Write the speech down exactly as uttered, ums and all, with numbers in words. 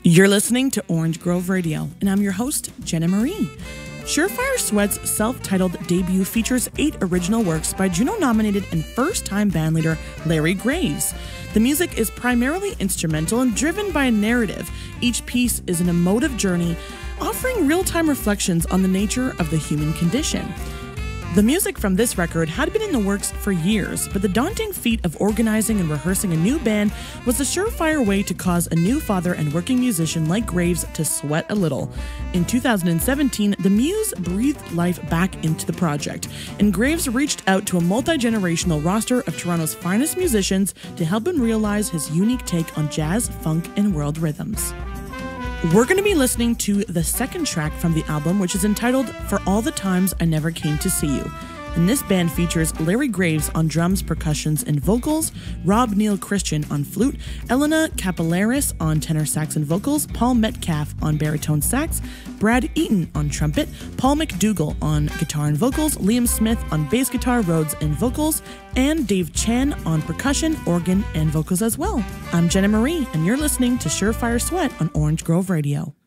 You're listening to Orange Grove Radio, and I'm your host, Jenna Marie. Surefire Sweat's self-titled debut features eight original works by Juno-nominated and first-time bandleader Larry Graves. The music is primarily instrumental and driven by a narrative. Each piece is an emotive journey, offering real-time reflections on the nature of the human condition. The music from this record had been in the works for years, but the daunting feat of organizing and rehearsing a new band was the surefire way to cause a new father and working musician like Graves to sweat a little. In two thousand seventeen, the Muse breathed life back into the project, and Graves reached out to a multi-generational roster of Toronto's finest musicians to help him realize his unique take on jazz, funk, and world rhythms. We're going to be listening to the second track from the album, which is entitled For All the Times I Never Came to See You. And this band features Larry Graves on drums, percussions, and vocals, Rob Neil Christian on flute, Elena Capillaris on tenor sax and vocals, Paul Metcalf on baritone sax, Brad Eaton on trumpet, Paul McDougall on guitar and vocals, Liam Smith on bass guitar, Rhodes, and vocals, and Dave Chan on percussion, organ, and vocals as well. I'm Jenna Marie, and you're listening to Surefire Sweat on Orange Grove Radio.